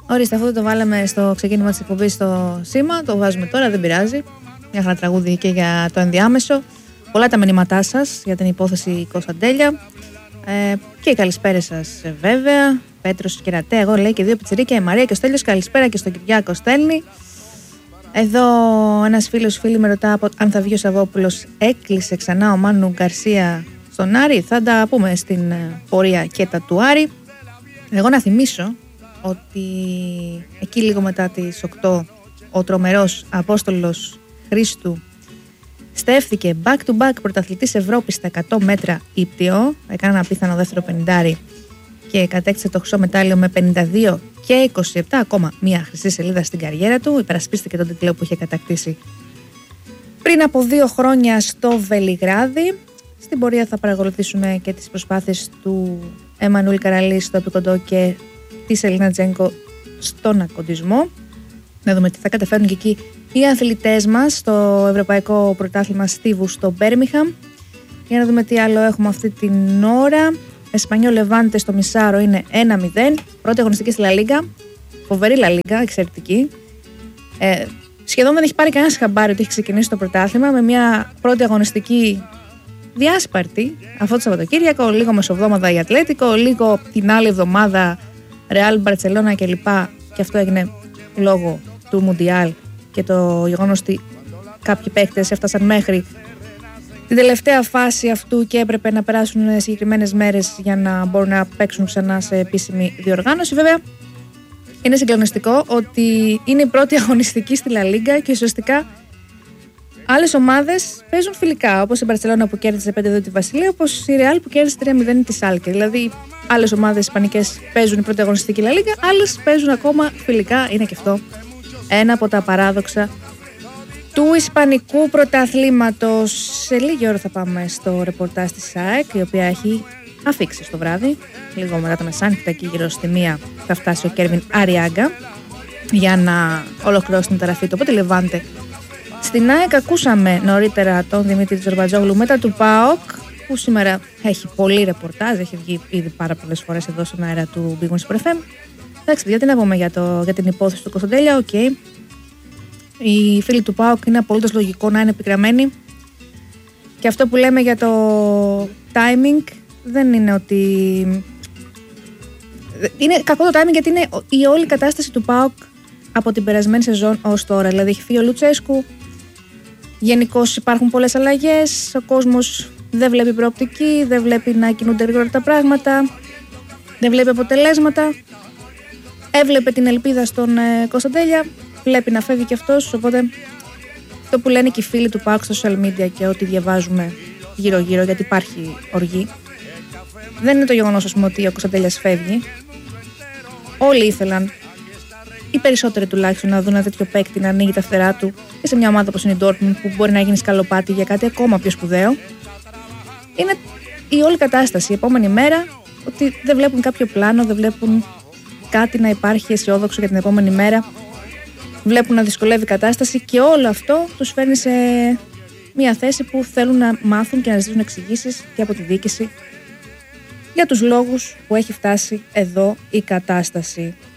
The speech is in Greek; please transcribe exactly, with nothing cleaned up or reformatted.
Ορίστε, αυτό το βάλαμε στο ξεκίνημα της εκπομπής στο σήμα. Το βάζουμε τώρα, δεν πειράζει. Μια χαρά τραγούδι και για το ενδιάμεσο. Πολλά τα μηνύματά σας για την υπόθεση Κωνσταντέλια. Ε, και οι καλησπέρες σας, βέβαια. Πέτρος Κερατέ, εγώ λέει και δύο πιτσιρίκια. Η Μαρία και ο Στέλιος, καλησπέρα και στον Κυριάκο στέλνει. Εδώ ένας φίλος φίλη με ρωτά αν θα βγει ο Σαββόπουλος. Έκλεισε ξανά ο Μάνου Γκαρσία στον Άρη. Θα τα πούμε στην πορεία και τα του Άρη. Εγώ να θυμίσω ότι εκεί λίγο μετά τις οκτώ ο τρομερός Απόστολος Χρήστου στέφθηκε back to back πρωταθλητής Ευρώπης στα εκατό μέτρα ύπτιο. Έκανε ένα απίθανο δεύτερο πενηντάρι και κατέκτησε το χρυσό μετάλλιο με πενήντα δύο και είκοσι επτά, ακόμα μία χρυσή σελίδα στην καριέρα του. Υπερασπίστηκε τον τίτλο που είχε κατακτήσει πριν από δύο χρόνια στο Βελιγράδι. Στην πορεία θα παρακολουθήσουμε και τις προσπάθειες του Εμμανουήλ Καραλή στο επικοντό και της Ελίνα Τζένκο στον ακοντισμό. Να δούμε τι θα καταφέρουν και εκεί οι αθλητές μας στο Ευρωπαϊκό Πρωτάθλημα Στίβου στο Μπέρμιχαμ. Για να δούμε τι άλλο έχουμε αυτή την ώρα. Εσπανιό Λεβάντε στο Μισάρο είναι ένα μηδέν. Πρώτη αγωνιστική στη Λα Λίγκα. Φοβερή Λα Λίγκα, εξαιρετική. Ε, σχεδόν δεν έχει πάρει κανένα χαμπάρι ότι έχει ξεκινήσει το πρωτάθλημα με μια πρώτη αγωνιστική διάσπαρτη αυτό το Σαββατοκύριακο. Λίγο μεσοβδόμαδα η Ατλέτικο, λίγο την άλλη εβδομάδα Ρεάλ, Μπαρτσελώνα κλπ. Και αυτό έγινε λόγω του Μουντιάλ και το γεγονός ότι κάποιοι παίκτες έφτασαν μέχρι την τελευταία φάση αυτού και έπρεπε να περάσουν συγκεκριμένες μέρες για να μπορούν να παίξουν ξανά σε επίσημη διοργάνωση. Βέβαια, είναι συγκλονιστικό ότι είναι η πρώτη αγωνιστική στη Λα Λίγκα και ουσιαστικά άλλες ομάδες παίζουν φιλικά. Όπως η Μπαρτσελώνα που κέρδισε πέντε δύο τη Βασιλεία, όπως η Ρεάλ που κέρδισε τρία μηδέν τη Σάλκε. Δηλαδή, άλλες ομάδες ισπανικές παίζουν η πρώτη αγωνιστική Λα Λίγκα, άλλες παίζουν ακόμα φιλικά. Είναι και αυτό ένα από τα παράδοξα του Ισπανικού πρωταθλήματος. Σε λίγη ώρα θα πάμε στο ρεπορτάζ της ΑΕΚ, η οποία έχει αφήξει στο βράδυ. Λίγο μετά τα μεσάνυχτα και γύρω στη μία θα φτάσει ο Κέρβιν Αριάγκα για να ολοκληρώσει την ταραφή του. Οπότε Λεβάντε. Στην ΑΕΚ ακούσαμε νωρίτερα τον Δημήτρη Τζορμπατζόγλου μετά του ΠΑΟΚ, που σήμερα έχει πολύ ρεπορτάζ, έχει βγει ήδη πάρα πολλές φορές εδώ στον αέρα του Big Wings Sport εφ εμ. Εντάξει, γιατί να πούμε για, το, για την υπόθεση του Κωνσταντέλια, οκ. Okay. Οι φίλοι του ΠΑΟΚ είναι απολύτως λογικό να είναι επικραμμένοι. Και αυτό που λέμε για το timing δεν είναι ότι... Είναι κακό το timing γιατί είναι η όλη κατάσταση του ΠΑΟΚ από την περασμένη σεζόν ως τώρα. Δηλαδή έχει φύγει ο Λουτσέσκου, γενικώς υπάρχουν πολλές αλλαγές, ο κόσμος δεν βλέπει προοπτική, δεν βλέπει να κινούνται γρήγορα τα πράγματα, δεν βλέπει αποτελέσματα. Έβλεπε την ελπίδα στον ε, Κωνσταντέλια, βλέπει να φεύγει και αυτός, οπότε αυτό που λένε και οι φίλοι του ΠΑΟΚ στα social media και ό,τι διαβάζουμε γύρω γύρω, γιατί υπάρχει οργή, δεν είναι το γεγονός ας πούμε, ότι ο Κωνσταντέλιας φεύγει. Όλοι ήθελαν, οι περισσότεροι τουλάχιστον, να δουν ένα τέτοιο παίκτη να ανοίγει τα φτερά του και σε μια ομάδα όπως είναι η Dortmund, που μπορεί να γίνει σκαλοπάτι για κάτι ακόμα πιο σπουδαίο. Είναι η όλη κατάσταση η επόμενη μέρα, ότι δεν βλέπουν κάποιο πλάνο, δεν βλέπουν κάτι να υπάρχει αισιόδοξο για την επόμενη μέρα, βλέπουν να δυσκολεύει η κατάσταση και όλο αυτό τους φέρνει σε μια θέση που θέλουν να μάθουν και να ζητήσουν εξηγήσεις και από τη διοίκηση για τους λόγους που έχει φτάσει εδώ η κατάσταση.